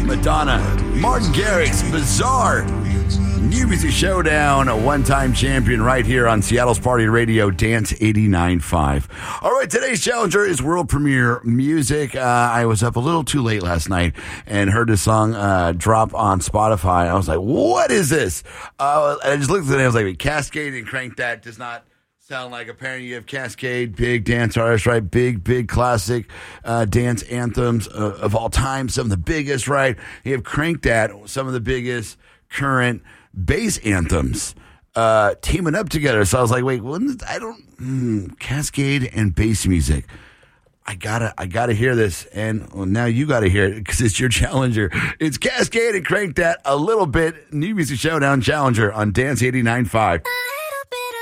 Madonna, Martin Garrix, Bizarre, New Music Showdown, a one-time champion right here on Seattle's Party Radio, Dance 89.5. All right, today's challenger is world premiere music. I was up a little too late last night and heard this song drop on Spotify. I was like, what is this? I just looked at it and I was like, Cascade and Crank That does not sound like. Apparently you have Cascade, big dance artist, right? Big classic dance anthems of all time. Some of the biggest, right? You have Crank That, some of the biggest current bass anthems teaming up together. So I was like, wait, Cascade and bass music. I gotta hear this, and now you gotta hear it because it's your challenger. It's Cascade and Crank That a little bit. New Music Showdown challenger on Dance 89.5.